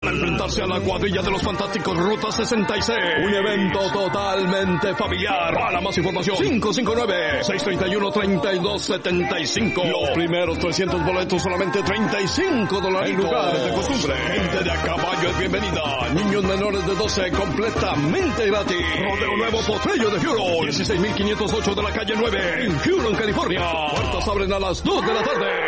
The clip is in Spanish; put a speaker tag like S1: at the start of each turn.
S1: A enfrentarse a la cuadrilla de los fantásticos Ruta 66. Un evento totalmente familiar. Para más información, 559-631-3275. Los primeros 300 boletos, solamente $35. En lugar de costumbre. Gente de a caballo es bienvenida. Niños menores de 12, completamente gratis. Rodeo Nuevo Potrillo de Huron. 16.508 de la calle 9. En Huron, California. Puertas abren a las 2 de la tarde.